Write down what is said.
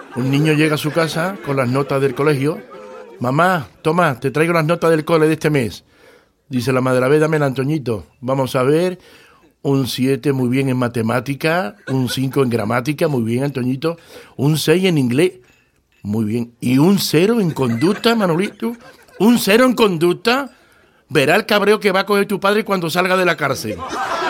Un niño llega a su casa con las notas del colegio. Mamá, toma, te traigo las notas del cole de este mes. Dice la madre, a ver, dámela, Antoñito. Vamos a ver, un 7 muy bien en matemática, un 5 en gramática, muy bien, Antoñito. Un 6 en inglés, muy bien. ¿Y un 0 en conducta, Manolito? ¿Un 0 en conducta? Verá el cabreo que va a coger tu padre cuando salga de la cárcel.